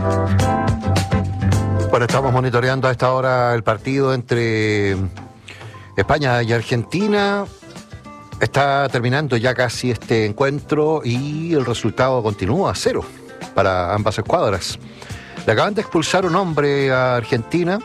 Bueno, estamos monitoreando a esta hora el partido entre España y Argentina. Está terminando ya casi este encuentro y el resultado continúa 0 para ambas escuadras. Le acaban de expulsar un hombre a Argentina.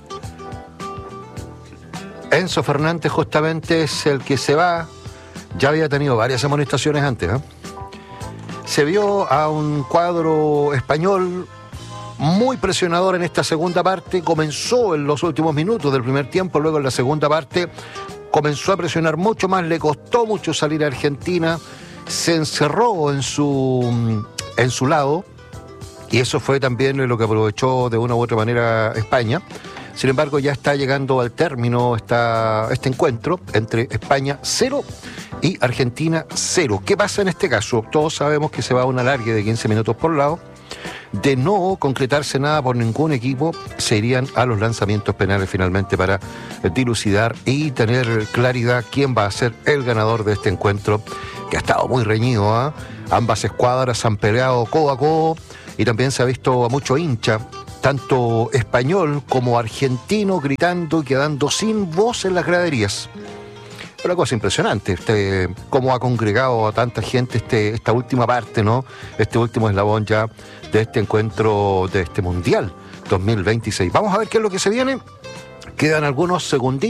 Enzo Fernández justamente es el que se va. Ya había tenido varias amonestaciones antes, ¿eh? Se vio a un cuadro español muy presionador en esta segunda parte. Comenzó en los últimos minutos del primer tiempo, luego en la segunda parte comenzó a presionar mucho más, le costó mucho salir a Argentina, se encerró en su lado, y eso fue también lo que aprovechó de una u otra manera España. Sin embargo, ya está llegando al término este encuentro entre España 0 y Argentina 0. ¿Qué pasa en este caso? Todos sabemos que se va a un alargue de 15 minutos por lado. De no concretarse nada por ningún equipo, se irían a los lanzamientos penales finalmente para dilucidar y tener claridad quién va a ser el ganador de este encuentro, que ha estado muy reñido, ¿eh? Ambas escuadras han peleado codo a codo y también se ha visto a mucho hincha, tanto español como argentino, gritando y quedando sin voz en las graderías. Una cosa impresionante, cómo ha congregado a tanta gente esta última parte, ¿no? Este último eslabón ya de este encuentro, de este Mundial 2026. Vamos a ver qué es lo que se viene. Quedan algunos segunditos.